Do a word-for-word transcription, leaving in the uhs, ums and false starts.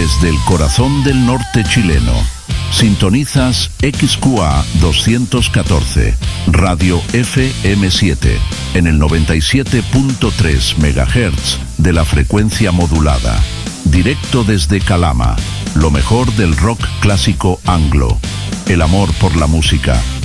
desde el corazón del norte chileno. Sintonizas X Q A doscientos catorce, Radio F M siete, en el noventa y siete punto tres megahertz de la frecuencia modulada. Directo desde Calama, lo mejor del rock clásico anglo. El amor por la música